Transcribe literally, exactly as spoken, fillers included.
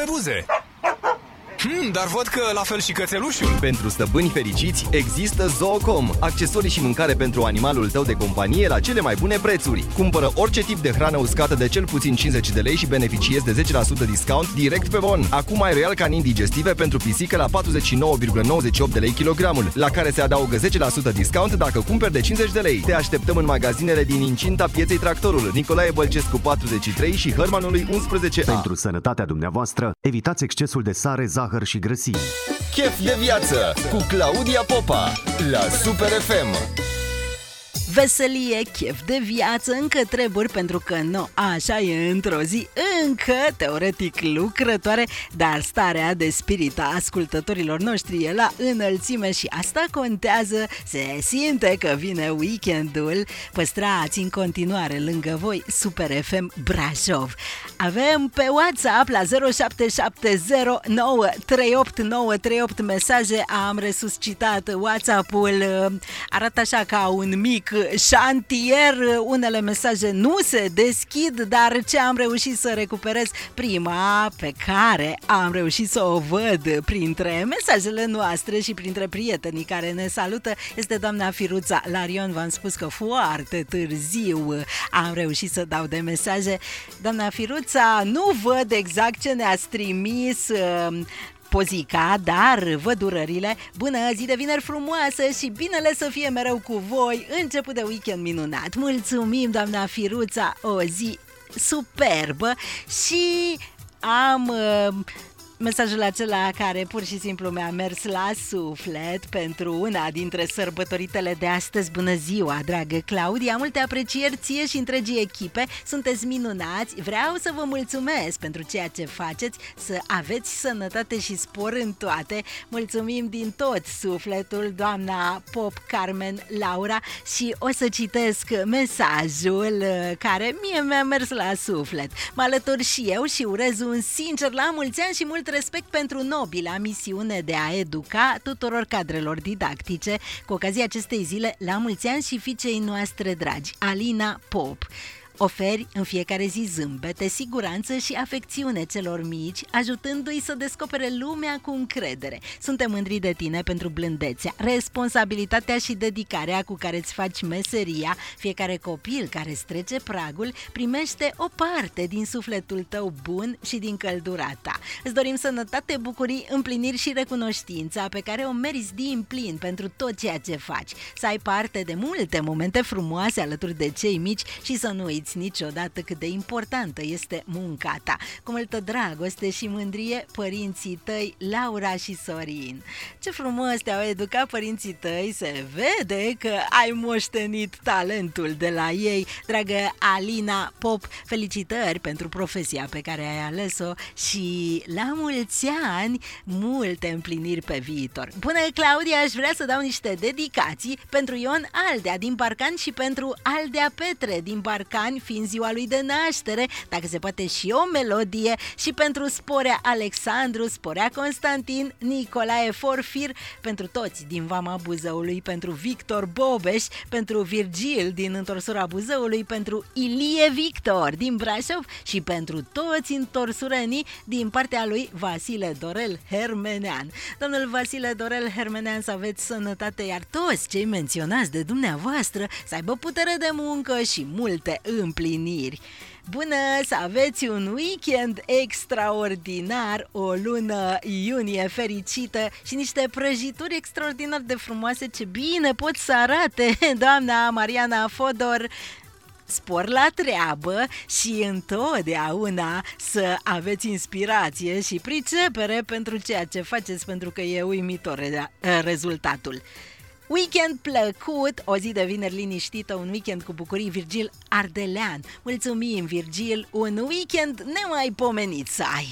pe buze. Hmm, dar văd că la fel și cățelușul. Pentru stăpâni fericiți există Zoocom, accesorii și mâncare pentru animalul tău de companie la cele mai bune prețuri. Cumpără orice tip de hrană uscată de cel puțin cincizeci de lei și beneficiezi de zece la sută discount direct pe bon. Acum ai Royal Canin digestive pentru pisică la patruzeci și nouă virgulă nouăzeci și opt de lei kilogramul, la care se adaugă zece la sută discount dacă cumperi de cincizeci de lei. Te așteptăm în magazinele din incinta Pieței Tractorul, Nicolae Bălcescu patruzeci și trei și Hărmanului unsprezece A. Pentru sănătatea dumneavoastră, evitați excesul de sare, zahăr și grăsimi. Chef de viață cu Claudia Popa la Super F M. Veselie, chef de viață, încă treburi, pentru că nu așa e într-o zi, încă teoretic lucrătoare, dar starea de spirit a ascultătorilor noștri e la înălțime și asta contează. Se simte că vine weekendul. Păstrați în continuare lângă voi Super F M Brașov. Avem pe WhatsApp la zero șapte șapte zero nouă trei opt nouă trei opt mesaje. Am resuscitat WhatsApp-ul, arată așa ca un mic șantier, unele mesaje nu se deschid, dar ce am reușit să recuperez, prima pe care am reușit să o văd printre mesajele noastre și printre prietenii care ne salută, este doamna Firuța Larion. V-am spus că foarte târziu am reușit să dau de mesaje. Doamna Firuța, nu văd exact ce ne-ați trimis Pozica, dar văd urările. Bună zi de vineri frumoasă și binele să fie mereu cu voi. Început de weekend minunat. Mulțumim, doamna Firuța, o zi superbă. Și am uh, mesajul acela care pur și simplu mi-a mers la suflet pentru una dintre sărbătoritele de astăzi. Bună ziua, dragă Claudia, multe aprecieri ție și întregii echipe, sunteți minunați, vreau să vă mulțumesc pentru ceea ce faceți, să aveți sănătate și spor în toate. Mulțumim din tot sufletul, doamna Pop Carmen Laura, și o să citesc mesajul care mie mi-a mers la suflet. Mă alătur și eu și urez un sincer la mulți ani și mult respect pentru nobila misiune de a educa tuturor cadrelor didactice. Cu ocazia acestei zile, la mulți ani și fiicei noastre dragi, Alina Pop. Oferi în fiecare zi zâmbete, siguranță și afecțiune celor mici, ajutându-i să descopere lumea cu încredere. Suntem mândri de tine pentru blândețea, responsabilitatea și dedicarea cu care îți faci meseria. Fiecare copil care îți trece pragul primește o parte din sufletul tău bun și din căldura ta. Îți dorim sănătate, bucurii, împliniri și recunoștința pe care o meriți din plin pentru tot ceea ce faci. Să ai parte de multe momente frumoase alături de cei mici și să nu uiți niciodată cât de importantă este munca ta. Cu multă dragoste și mândrie, părinții tăi, Laura și Sorin. Ce frumos te-au educat părinții tăi, se vede că ai moștenit talentul de la ei. Dragă Alina Pop, felicitări pentru profesia pe care ai ales-o și la mulți ani, multe împliniri pe viitor. Bună, Claudia, aș vrea să dau niște dedicații pentru Ion Aldea din Barcani și pentru Aldea Petre din Barcani, fiind ziua lui de naștere, dacă se poate și o melodie, și pentru Sporea Alexandru, Sporea Constantin, Nicolae Forfir, pentru toți din Vama Buzăului, pentru Victor Bobeș, pentru Virgil din Întorsura Buzăului, pentru Ilie Victor din Brașov și pentru toți întorsurenii din partea lui Vasile Dorel Hermenean. Domnul Vasile Dorel Hermenean, să aveți sănătate, iar toți cei menționați de dumneavoastră să aibă putere de muncă și multe împliniri. Bună, să aveți un weekend extraordinar, o lună iunie fericită și niște prăjituri extraordinar de frumoase. Ce bine pot să arate doamna Mariana Fodor. Spor la treabă și întotdeauna să aveți inspirație și pricepere pentru ceea ce faceți, pentru că e uimitor rezultatul. Weekend plăcut, o zi de vineri liniștită, un weekend cu bucurii. Virgil Ardelean. Mulțumim, Virgil, un weekend nemaipomenit să ai.